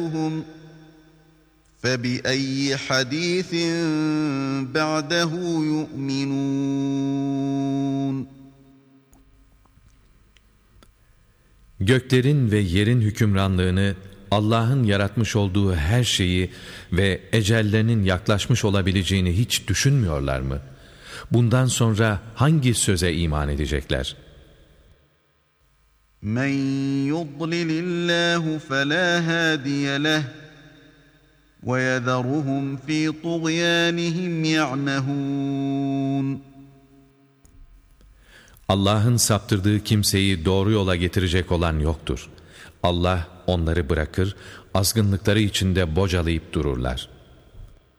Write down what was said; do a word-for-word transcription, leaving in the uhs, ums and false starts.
فَبِأَيِّ حَدِيثٍ بَعْدَهُ يُؤْمِنُونَ Göklerin ve yerin hükümranlığını, Allah'ın yaratmış olduğu her şeyi ve ecellerinin yaklaşmış olabileceğini hiç düşünmüyorlar mı? Bundan sonra hangi söze iman edecekler? مَنْ يُضْلِلِ اللّٰهُ فَلَا هَادِيَ لَهُ وَيَذَرُهُمْ فِي طُغْيَانِهِمْ يَعْمَهُونَ Allah'ın saptırdığı kimseyi doğru yola getirecek olan yoktur. Allah onları bırakır, azgınlıkları içinde bocalayıp dururlar.